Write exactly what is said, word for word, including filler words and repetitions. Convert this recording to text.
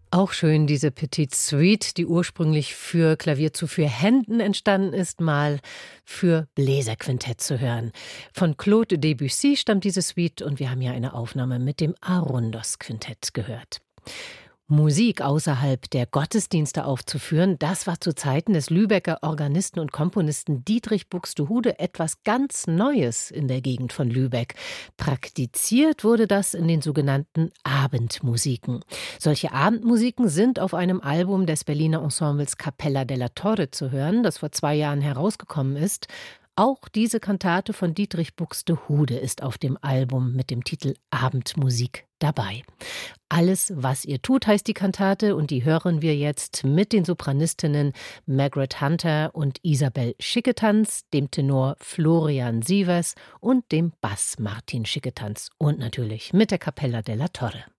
Auch schön diese Petite Suite, die ursprünglich für Klavier zu vier Händen entstanden ist, mal für Bläserquintett zu hören. Von Claude Debussy stammt diese Suite und wir haben ja eine Aufnahme mit dem Arundos Quintett gehört. Musik außerhalb der Gottesdienste aufzuführen, das war zu Zeiten des Lübecker Organisten und Komponisten Dietrich Buxtehude etwas ganz Neues in der Gegend von Lübeck. Praktiziert wurde das in den sogenannten Abendmusiken. Solche Abendmusiken sind auf einem Album des Berliner Ensembles Capella della Torre zu hören, das vor zwei Jahren herausgekommen ist. Auch diese Kantate von Dietrich Buxtehude ist auf dem Album mit dem Titel Abendmusik dabei. Alles, was ihr tut, heißt die Kantate und die hören wir jetzt mit den Sopranistinnen Margaret Hunter und Isabel Schicketanz, dem Tenor Florian Sievers und dem Bass Martin Schicketanz und natürlich mit der Capella della Torre.